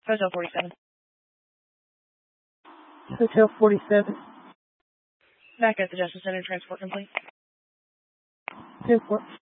Hotel 47. Hotel 47. Back at the Justice Center, transport complete. 10-4.